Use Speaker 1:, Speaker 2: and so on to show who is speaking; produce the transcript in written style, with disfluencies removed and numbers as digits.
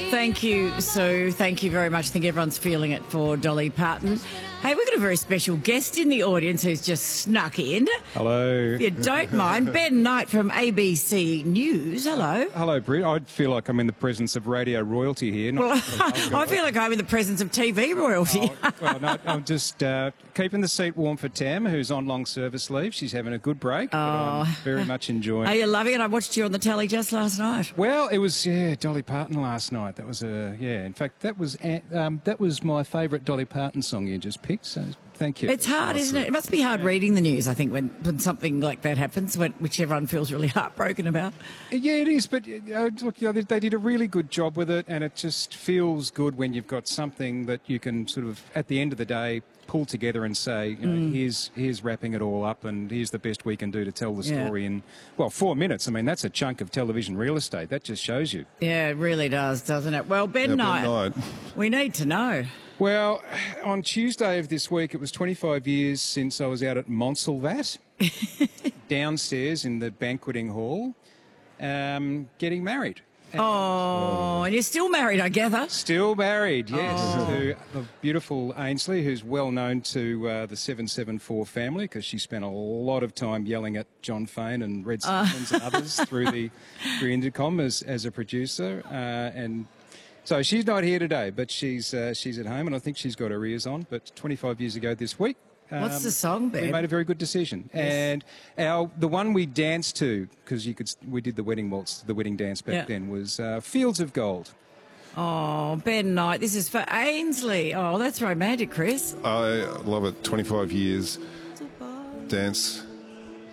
Speaker 1: Thank you, Sue. Thank you very much. I think everyone's feeling it for Dolly Parton. Hey, we've got a very special guest in the audience who's just snuck in.
Speaker 2: Hello.
Speaker 1: If you don't mind, Ben Knight from ABC News. Hello.
Speaker 2: Hello, Britt. I feel like I'm in the presence of radio royalty here.
Speaker 1: Well, I feel like I'm in the presence of TV royalty.
Speaker 2: No, I'm just keeping the seat warm for Tam, who's on long service leave. She's having a good break. But I'm very much enjoying
Speaker 1: Are
Speaker 2: it.
Speaker 1: you loving it? I watched you on the telly just last night.
Speaker 2: Well, it was, Dolly Parton last night. That was in fact, that was my favourite Dolly Parton song you just picked, so thank you.
Speaker 1: It's hard, isn't it? It must be hard reading the news, I think, when something like that happens, which everyone feels really heartbroken about.
Speaker 2: Yeah, it is, but look, they did a really good job with it, and it just feels good when you've got something that you can sort of, at the end of the day, pull together and say, here's wrapping it all up, and here's the best we can do to tell the story in, 4 minutes. I mean, that's a chunk of television real estate. That just shows you.
Speaker 1: Yeah, it really does, doesn't it? Well, Ben Knight, we need to know.
Speaker 2: Well, on Tuesday of this week, it was 25 years since I was out at Montsalvat, downstairs in the banqueting hall, getting married.
Speaker 1: And you're still married, I gather.
Speaker 2: Still married, yes, to the beautiful Ainsley, who's well known to the 774 family because she spent a lot of time yelling at John Fane and Red Simmons and others through intercom as a producer. And so she's not here today, but she's at home, and I think she's got her ears on. But 25 years ago this week,
Speaker 1: What's the song, Ben?
Speaker 2: we made a very good decision.
Speaker 1: Yes.
Speaker 2: And the one we danced to, because we did the wedding waltz, the wedding dance back then, was Fields of Gold.
Speaker 1: Oh, Ben Knight, this is for Ainsley. Oh, that's romantic, Chris.
Speaker 3: I love it. 25 years. Dance